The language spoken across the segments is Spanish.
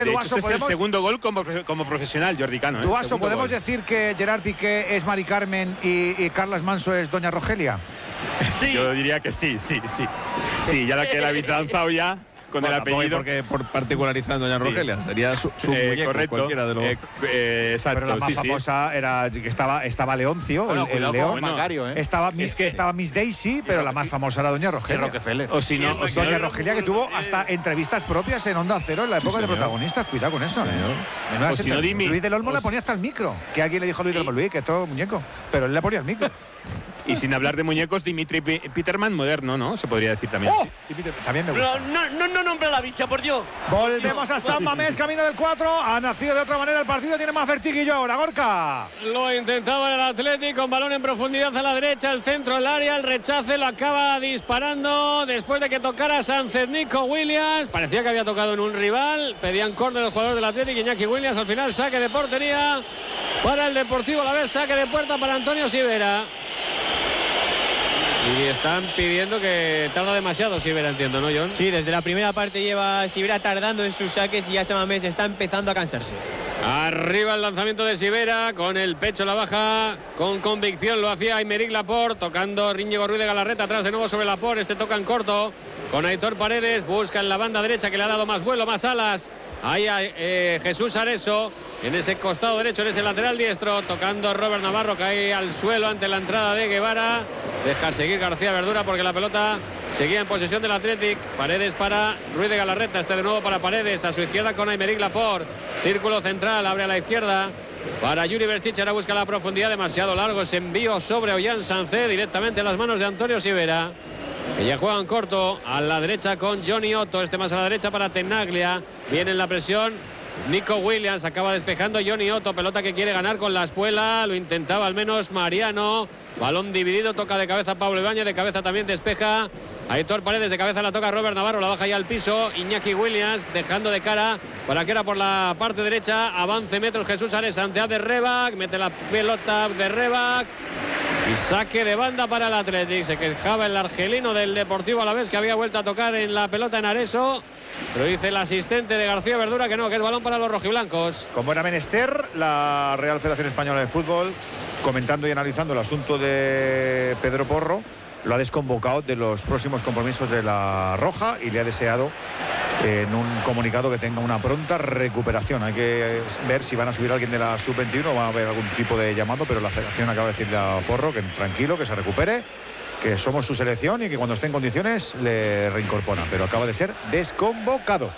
De hecho, este es el segundo gol como profesional, Jordi Cano. Duaso, ¿podemos decir que Gerard Piqué es Mari Carmen y Carlas Manso es Doña Rogelia? Sí. Yo diría que sí. Sí, ya la que la habéis lanzado ya. Con el apellido. Porque por particularizando Doña Rogelia. Sería su muñeco, correcto. Cualquiera de los. Exacto. Pero la más famosa era que estaba Leoncio, el león. Macario, estaba Miss Daisy, pero la más famosa era Doña Rogelia. O si no, Doña Rogelia, que tuvo hasta entrevistas propias en Onda Cero en la época de protagonistas. Cuidado con eso. Luis del Olmo le ponía hasta el micro. Que alguien le dijo a Luis del Olmo, Luis, que es todo muñeco. Pero él le ponía el micro. Y sin hablar de muñecos, Dimitri Peterman moderno, ¿no? Se podría decir también. ¡Oh! También me gusta. No nombre la bicha, por Dios. Volvemos a San Mamés, camino del 4. Ha nacido de otra manera el partido, tiene más vertiguillo ahora. Gorka. Lo intentaba el Atlético, con balón en profundidad a la derecha, el centro, el área, el rechace, lo acaba disparando después de que tocara Sánchez. Nico Williams, parecía que había tocado en un rival, pedían córner los jugadores del Atlético. Iñaki Williams, al final saque de portería para el Deportivo Alavés, saque de puerta para Antonio Sivera. Y están pidiendo que tarda demasiado Sivera, entiendo, ¿no, John? Sí, desde la primera parte lleva Sivera tardando en sus saques y ya San Mamés está empezando a cansarse. Arriba el lanzamiento de Sivera, con el pecho la baja, con convicción lo hacía Aymeric Laporte, tocando Íñigo Ruiz de Galarreta, atrás de nuevo sobre Laporte, toca en corto, con Aitor Paredes, busca en la banda derecha que le ha dado más vuelo, más alas, ahí Jesús Areso, en ese costado derecho, en ese lateral diestro, tocando Robert Navarro, cae al suelo ante la entrada de Guevara, deja seguir García Verdura porque la pelota seguía en posesión del Athletic. Paredes para Ruiz de Galarreta, de nuevo para Paredes, a su izquierda con Aymeric Laporte, círculo central, abre a la izquierda para Yuri Berchiche, ahora busca la profundidad, demasiado largo ese envío sobre Ollán Sancé, directamente en las manos de Antonio Sivera, que ya juega en corto, a la derecha con Johnny Otto, más a la derecha para Tenaglia, viene en la presión Nico Williams, acaba despejando Johnny Otto, pelota que quiere ganar con la espuela, lo intentaba al menos Mariano, balón dividido, toca de cabeza Pablo Ibáñez, de cabeza también despeja Aitor Paredes, de cabeza la toca Robert Navarro, la baja ya al piso, Iñaki Williams dejando de cara para que era por la parte derecha, avance metros Jesús Ares ante de Rebac, mete la pelota de Rebac y saque de banda para el Athletic. Se quejaba el argelino del Deportivo Alavés que había vuelto a tocar en la pelota en Areso, pero dice el asistente de García Verdura que no, que es balón para los rojiblancos. Como era menester, la Real Federación Española de Fútbol, comentando y analizando el asunto de Pedro Porro, lo ha desconvocado de los próximos compromisos de la Roja y le ha deseado en un comunicado que tenga una pronta recuperación. Hay que ver si van a subir a alguien de la sub-21 o va a haber algún tipo de llamado, pero la Federación acaba de decirle a Porro que tranquilo, que se recupere, que somos su selección y que cuando esté en condiciones le reincorporan, pero acaba de ser desconvocado.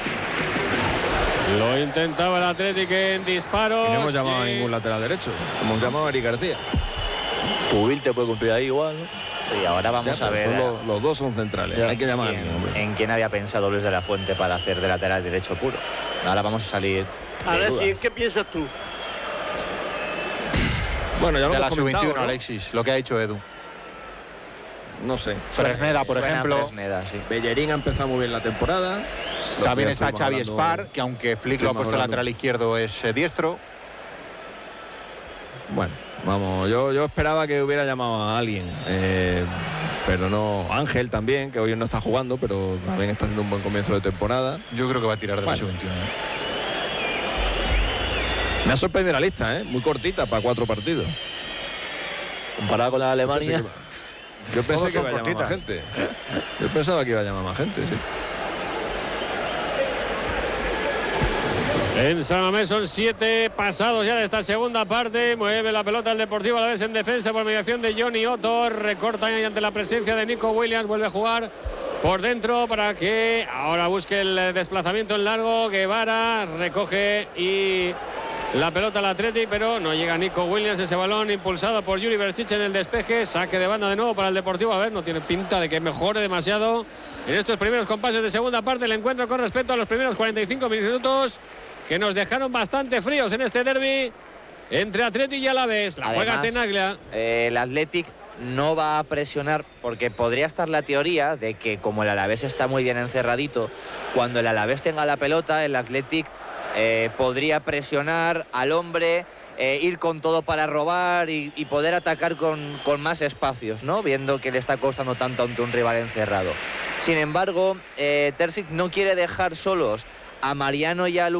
Lo intentaba el Atlético en disparos. No hemos llamado a ningún lateral derecho, hemos llamado a Eric García. Pubil te puede cumplir ahí igual, ¿no? Y ahora vamos a ver. Los dos son centrales. Hay que llamar en quién había pensado Luis de la Fuente para hacer de lateral derecho puro. Ahora vamos a salir. Alexis, ¿qué piensas tú? Bueno, ya lo hemos comentado, sub-21, ¿no? Alexis, lo que ha dicho Edu. No sé. Fresneda, por ejemplo. Fresneda, sí. Bellerín ha empezado muy bien la temporada. También está Xavi Espar, que aunque Flick lo ha puesto lateral izquierdo, es diestro. Bueno, vamos, yo esperaba que hubiera llamado a alguien, pero no. Ángel también, que hoy no está jugando, pero también está haciendo un buen comienzo de temporada. Yo creo que va a tirar de la sub-21. Me ha sorprendido la lista, muy cortita para 4 partidos. Comparado con la de Alemania. Yo pensé que iba a llamar más gente. Yo pensaba que iba a llamar más gente, sí. En San Mamés son 7 pasados ya de esta segunda parte. Mueve la pelota el Deportivo Alavés en defensa por mediación de Johnny Otto. Recorta ahí ante la presencia de Nico Williams. Vuelve a jugar por dentro para que ahora busque el desplazamiento en largo. Guevara recoge y la pelota al Athletic, pero no llega Nico Williams. Ese balón impulsado por Yuri Berchiche en el despeje. Saque de banda de nuevo para el Deportivo Alavés. No tiene pinta de que mejore demasiado en estos primeros compases de segunda parte el encuentro con respecto a los primeros 45 minutos, que nos dejaron bastante fríos en este derbi entre Athletic y Alavés. La juega Tenaglia. El Athletic no va a presionar, porque podría estar la teoría de que como el Alavés está muy bien encerradito, cuando el Alavés tenga la pelota, el Athletic podría presionar al hombre, ir con todo para robar y poder atacar con más espacios, ¿no? Viendo que le está costando tanto ante un rival encerrado. Sin embargo, Terzic no quiere dejar solos a Mariano y a